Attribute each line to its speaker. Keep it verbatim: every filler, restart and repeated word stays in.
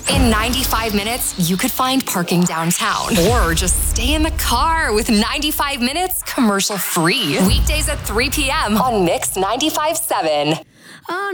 Speaker 1: In ninety-five minutes, you could find parking downtown or just stay in the car with ninety-five minutes commercial free. Weekdays at three p.m. on Mix ninety-five point seven.